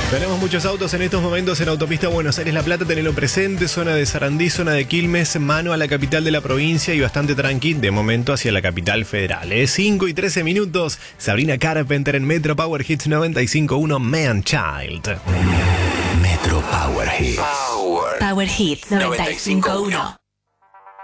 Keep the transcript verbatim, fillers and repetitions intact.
Tenemos muchos autos en estos momentos en Autopista Buenos Aires-La Plata, tenelo presente, zona de Sarandí, zona de Quilmes, mano a la capital de la provincia y bastante tranqui de momento hacia la capital federal. Es cinco y trece minutos, Sabrina Carpenter en Metro Power Hits noventa y cinco punto uno, Man Child. Metro Power Hits. Power Hits noventa y cinco punto uno.